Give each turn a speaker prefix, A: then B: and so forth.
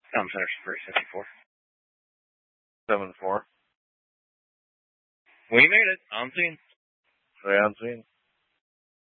A: Tom Center's 354.
B: 7-4.
A: We made it. On scene.
B: Stay on scene.